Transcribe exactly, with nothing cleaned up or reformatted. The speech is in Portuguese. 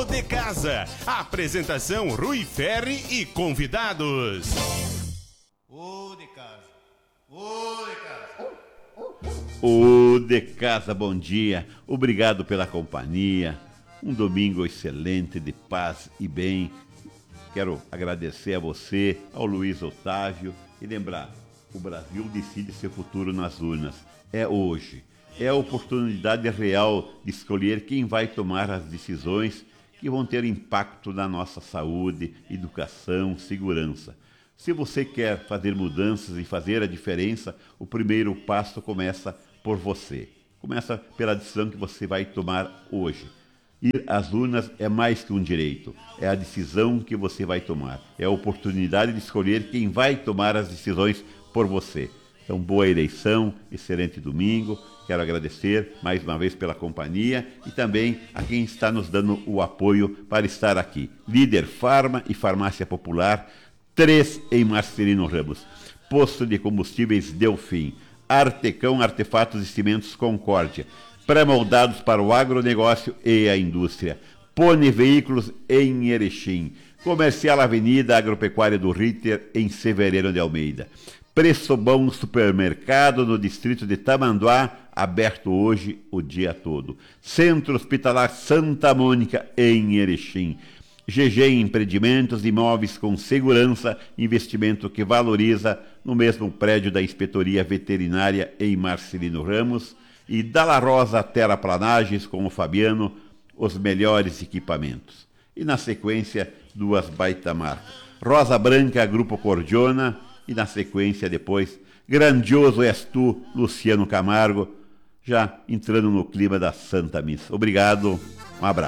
de Casa. Apresentação Rui Ferri e convidados. O de casa. O de casa. O de Casa, bom dia. Obrigado pela companhia. Um domingo excelente de paz e bem. Quero agradecer a você, ao Luiz Otávio e lembrar, o Brasil decide seu futuro nas urnas. É hoje. É a oportunidade real de escolher quem vai tomar as decisões que vão ter impacto na nossa saúde, educação, segurança. Se você quer fazer mudanças e fazer a diferença, o primeiro passo começa por você. Começa pela decisão que você vai tomar hoje. Ir às urnas é mais que um direito, é a decisão que você vai tomar. É a oportunidade de escolher quem vai tomar as decisões por você. Então, boa eleição, excelente domingo. Quero agradecer mais uma vez pela companhia e também a quem está nos dando o apoio para estar aqui. Líder Farma e Farmácia Popular, três em Marcelino Ramos. Posto de Combustíveis Delfim. Artecão Artefatos e Cimentos Concórdia. Pré-moldados para o agronegócio e a indústria. Pone Veículos em Erechim. Comercial Avenida Agropecuária do Ritter, em Severiano de Almeida. Preço Bom Supermercado no distrito de Tamanduá, aberto hoje o dia todo. Centro Hospitalar Santa Mônica, em Erechim. G G Empreendimentos, imóveis com segurança, investimento que valoriza, no mesmo prédio da Inspetoria Veterinária em Marcelino Ramos. E Dalla Rosa Terraplanagens com o Fabiano, os melhores equipamentos. E na sequência, duas baita marcas. Rosa Branca, Grupo Cordiona, e na sequência depois, Grandioso És Tu, Luciano Camargo, já entrando no clima da Santa Missa. Obrigado, um abraço.